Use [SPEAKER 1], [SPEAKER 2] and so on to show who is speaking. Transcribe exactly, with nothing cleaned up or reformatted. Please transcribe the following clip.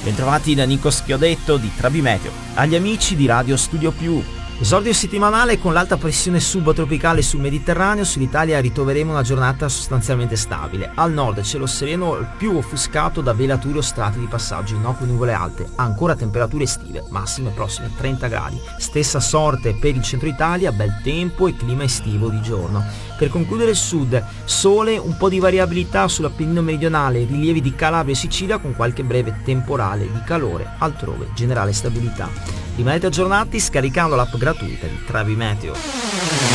[SPEAKER 1] Bentrovati da Nico Schiodetto di Trabimeteo. Agli amici di Radio Studio Più. Esordio settimanale con l'alta pressione subtropicale sul Mediterraneo. Sull'Italia ritroveremo una giornata sostanzialmente stabile. Al nord cielo sereno, più offuscato da velature o strati di passaggio, in occo nuvole alte. Ancora temperature estive, massime prossime trenta gradi. Stessa sorte per il centro Italia, bel tempo e clima estivo di giorno. Per concludere il sud, sole, un po' di variabilità sull'Appennino meridionale, rilievi di Calabria e Sicilia con qualche breve temporale di calore, altrove generale stabilità. Rimanete aggiornati scaricando l'app gratuita di Trabimeteo.